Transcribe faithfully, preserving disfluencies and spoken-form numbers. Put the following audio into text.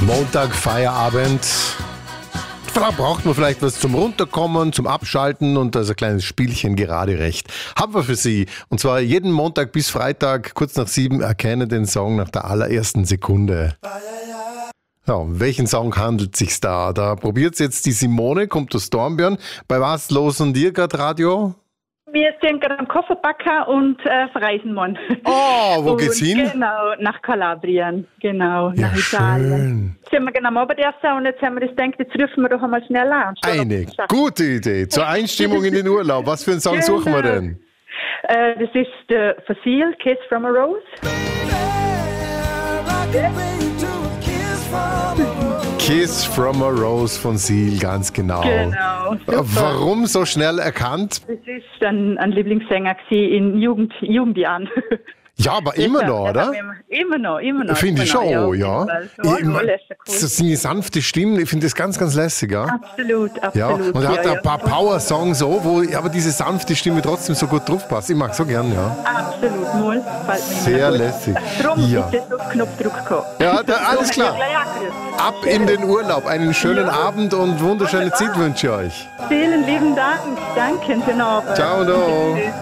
Montag, Feierabend. Da braucht man vielleicht was zum Runterkommen, zum Abschalten und das ist ein kleines Spielchen gerade recht. Haben wir für Sie. Und zwar jeden Montag bis Freitag, kurz nach sieben, erkenne den Song nach der allerersten Sekunde. Ja, um welchen Song handelt es sich da? Da probiert jetzt die Simone, kommt aus Dornbirn. Bei was losen dir gerade Radio? Wir sind gerade am Kofferpacker und äh, verreisen morgen. Oh, wo geht's und hin? Genau, nach Kalabrien, genau, Ja, nach Italien. schön. Jetzt sind wir genau am Oberdessen und jetzt haben wir das gedacht, jetzt rufen wir doch einmal schnell an. und schauen, ob Eine wir es schaffen. gute Idee zur Einstimmung in den Urlaub. Was für einen Song suchen wir denn? Äh, das ist äh, Fossil, Kiss from a Rose. Kiss from a Rose von Seal, ganz genau. Genau, super. Warum so schnell erkannt? Das ist ein, ein Lieblingssänger gewesen in Jugend, Jugendjahren. Ja, aber immer noch, oder? Immer noch, immer noch. Finde ich immer noch, schon, ja. ja. Ich Ja, mein, alles cool. so seine sanfte Stimme, ich finde das ganz, ganz lässig, ja. Absolut, Ja, absolut. und er hat ja, ein paar ja. Power-Songs so, wo aber diese sanfte Stimme trotzdem so gut drauf passt. Ich mag so gern, ja. Absolut, null. Gefällt mir Sehr immer gut. lässig. Darum Ja. ist es auf Knopfdruck gekommen. Ja, da, alles So, klar. gleich angerufen. Ab in den Urlaub. Einen schönen Ja. Abend und wunderschöne Wunderbar. Zeit wünsche ich euch. Vielen lieben Dank. Danke, schönen Abend. Ciao, do. Tschüss.